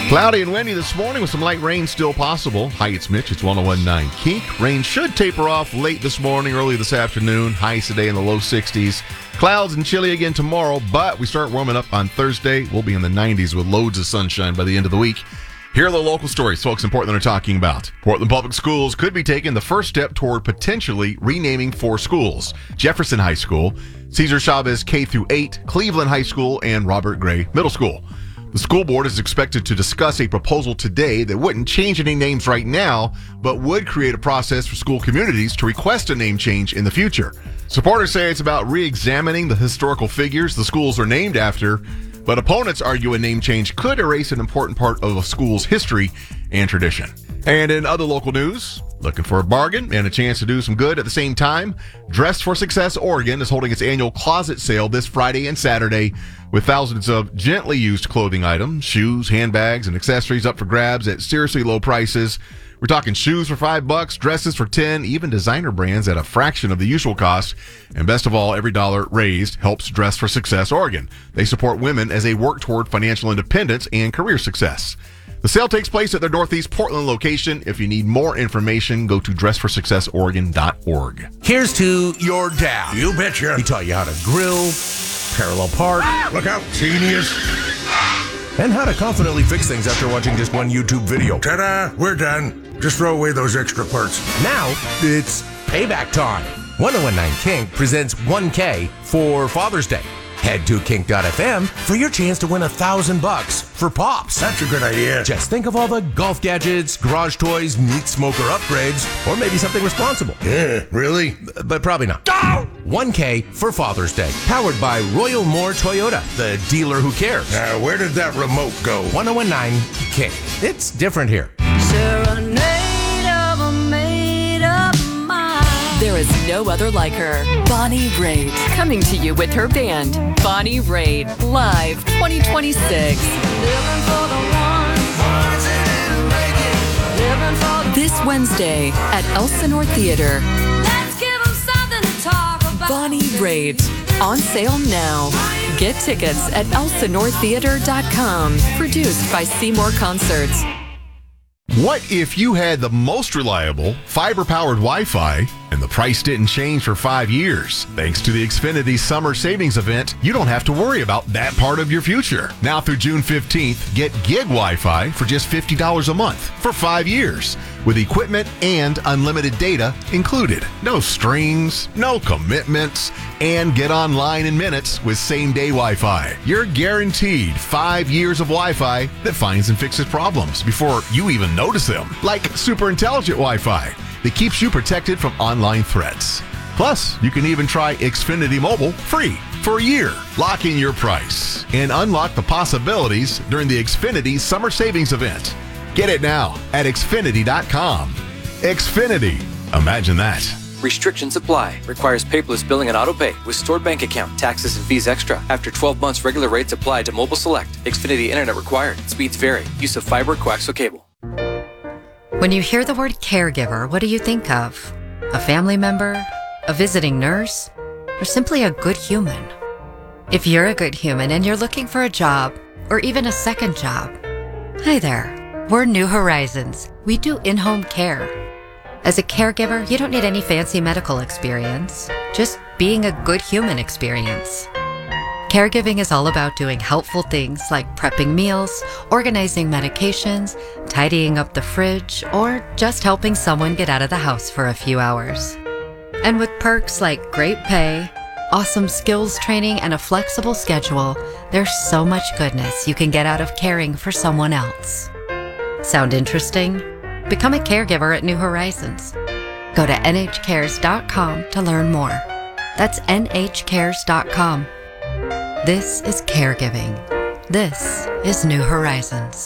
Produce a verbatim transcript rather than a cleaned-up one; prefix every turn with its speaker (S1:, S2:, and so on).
S1: Cloudy and windy this morning with some light rain still possible. Hi, it's Mitch. It's one oh one point nine Kink. Rain should taper off late this morning, early this afternoon. Highs today in the low sixties. Clouds and chilly again tomorrow, but we start warming up on Thursday. We'll be in the nineties with loads of sunshine by the end of the week. Here are the local stories folks in Portland are talking about. Portland Public Schools could be taking the first step toward potentially renaming four schools: Jefferson High School, Cesar Chavez K through eight, Cleveland High School, and Robert Gray Middle School. The school board is expected to discuss a proposal today that wouldn't change any names right now, but would create a process for school communities to request a name change in the future. Supporters say it's about re-examining the historical figures the schools are named after, but opponents argue a name change could erase an important part of a school's history and tradition. And in other local news, looking for a bargain and a chance to do some good at the same time? Dress for Success Oregon is holding its annual closet sale this Friday and Saturday with thousands of gently used clothing items, shoes, handbags, and accessories up for grabs at seriously low prices. We're talking shoes for five bucks, dresses for ten, even designer brands at a fraction of the usual cost. And best of all, every dollar raised helps Dress for Success Oregon. They support women as they work toward financial independence and career success. The sale takes place at their Northeast Portland location. If you need more information, go to dress for success oregon dot org.
S2: Here's to your dad.
S3: You betcha.
S2: He taught you how to grill, parallel park,
S3: Ah, look out, genius.
S2: and how to confidently fix things after watching just one YouTube video.
S3: Ta-da, we're done. Just throw away those extra parts.
S2: Now, it's payback time. one oh one point nine Kink presents one K for Father's Day. Head to kink dot f m for your chance to win a thousand bucks for Pops.
S3: That's a good idea.
S2: Just think of all the golf gadgets, garage toys, meat smoker upgrades, or maybe something responsible.
S3: Yeah, really?
S2: But probably not. one K for Father's Day. Powered by Royal Moore Toyota, the dealer who cares.
S3: Now, where did that remote go?
S2: one oh one point nine Kink. It's different here.
S4: Serenade of a made-up mind.
S5: There is no other like her. Bonnie Raitt, coming to you with her band, Bonnie Raitt, live twenty twenty-six.
S4: Living for the one. Living for the
S5: This Wednesday at Elsinore Theater.
S4: Let's give them something to talk about.
S5: Bonnie Raitt, on sale now. Get tickets at elsinore theater dot com. Produced by Seymour Concerts.
S1: What if you had the most reliable fiber-powered Wi-Fi and the price didn't change for five years? Thanks to the Xfinity Summer Savings Event, you don't have to worry about that part of your future. Now through June fifteenth, get gig Wi-Fi for just fifty dollars a month for five years with equipment and unlimited data included. No strings, no commitments, and get online in minutes with same-day Wi-Fi. You're guaranteed five years of Wi-Fi that finds and fixes problems before you even notice them, like super intelligent Wi-Fi that keeps you protected from online threats. Plus, you can even try Xfinity Mobile free for a year. Lock in your price and unlock the possibilities during the Xfinity Summer Savings Event. Get it now at xfinity dot com. Xfinity. Imagine that.
S6: Restrictions apply. Requires paperless billing and autopay with stored bank account. Taxes and fees extra. After twelve months, regular rates apply to Mobile Select. Xfinity Internet required. Speeds vary. Use of fiber, coaxial cable.
S7: When you hear the word caregiver, what do you think of? A family member? A visiting nurse? Or simply a good human? If you're a good human and you're looking for a job, or even a second job, hi there. We're New Horizons. We do in-home care. As a caregiver, you don't need any fancy medical experience, just being a good human experience. Caregiving is all about doing helpful things like prepping meals, organizing medications, tidying up the fridge, or just helping someone get out of the house for a few hours. And with perks like great pay, awesome skills training, and a flexible schedule, there's so much goodness you can get out of caring for someone else. Sound interesting? Become a caregiver at New Horizons. Go to n h cares dot com to learn more. That's n h cares dot com. This is caregiving. This is New Horizons.